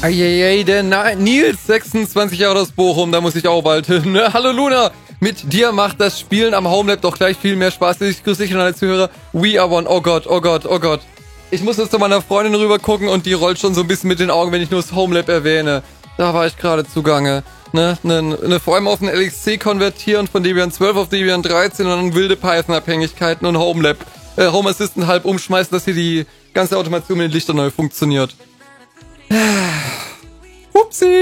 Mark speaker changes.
Speaker 1: Eieiei, der Nils, 26 Jahre aus Bochum, da muss ich auch bald hin. Ne? Hallo Luna, mit dir macht das Spielen am Homelab doch gleich viel mehr Spaß. Ich grüße dich und alle Zuhörer. We are one, oh Gott, oh Gott, oh Gott. Ich muss jetzt zu meiner Freundin rüber gucken und die rollt schon so ein bisschen mit den Augen, wenn ich nur das Homelab erwähne. Da war ich gerade zugange. Ne, vor allem auf den LXC konvertieren von Debian 12 auf Debian 13 und dann wilde Python-Abhängigkeiten und Homelab, Home Assistant halb umschmeißen, dass hier die ganze Automation mit den Lichtern neu funktioniert. Upsi.